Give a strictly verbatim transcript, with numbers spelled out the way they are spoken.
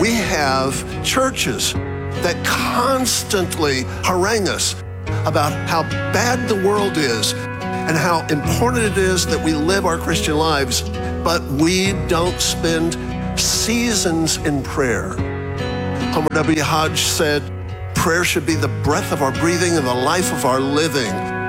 We have churches that constantly harangue us about how bad the world is and how important it is that we live our Christian lives, but we don't spend seasons in prayer. Homer W. Hodge said, prayer should be the breath of our breathing and the life of our living.